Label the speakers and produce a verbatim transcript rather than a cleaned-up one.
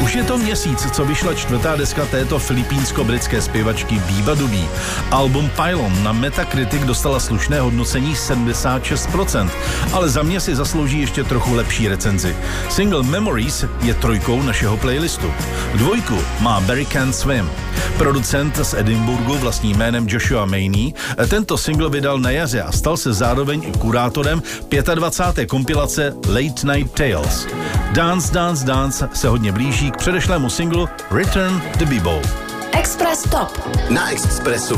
Speaker 1: Už je to měsíc, co vyšla čtvrtá deska této filipínsko-britské zpěvačky Biba Dubí. Album Pylon na Metacritic dostala slušné hodnocení sedmdesát šest procent, ale za mě si zaslouží ještě trochu lepší recenzi. Single Memories je trojkou našeho playlistu. Dvojku má Barry Can't Swim. Producent z Edinburghu vlastním jménem Joshua Maney tento single vydal na jaře a stal se zároveň i kurátorem dvacáté páté kompilace Late Night Tales. Dance, Dance, Dance se hodně blíží k předešlému singlu Return the Bebo.
Speaker 2: Express Top
Speaker 3: na Expressu.